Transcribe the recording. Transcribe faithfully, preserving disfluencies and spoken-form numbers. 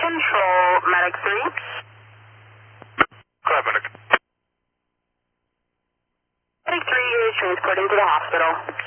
Control, Medic three. Go ahead, Medic. Medic three is transporting to the hospital.